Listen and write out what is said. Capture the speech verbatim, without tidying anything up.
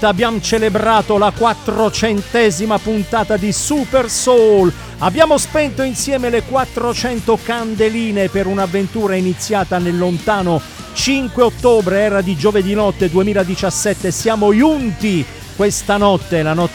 abbiamo celebrato la quattrocentesima puntata di Super Soul. Abbiamo spento insieme le quattrocento candeline per un'avventura iniziata nel lontano cinque ottobre, era di giovedì notte duemiladiciassette. Siamo giunti questa notte, la notte